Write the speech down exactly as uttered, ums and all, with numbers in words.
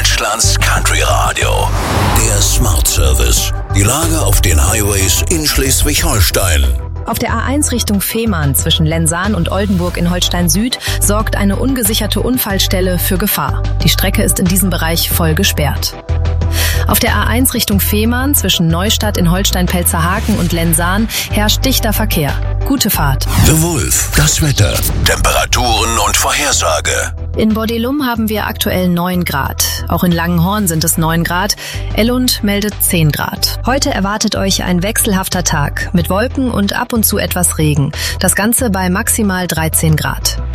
Deutschlands Country Radio. Der Smart Service. Die Lage auf den Highways in Schleswig-Holstein. Auf der A eins Richtung Fehmarn zwischen Lensahn und Oldenburg in Holstein Süd sorgt eine ungesicherte Unfallstelle für Gefahr. Die Strecke ist in diesem Bereich voll gesperrt. Auf der A eins Richtung Fehmarn zwischen Neustadt in Holstein-Pelzerhaken und Lensahn herrscht dichter Verkehr. Gute Fahrt. The Wolf. Das Wetter. Temperaturen und Vorhersage. In Bordelum haben wir aktuell neun Grad. Auch in Langenhorn sind es neun Grad. Ellund meldet zehn Grad. Heute erwartet euch ein wechselhafter Tag mit Wolken und ab und zu etwas Regen. Das Ganze bei maximal dreizehn Grad.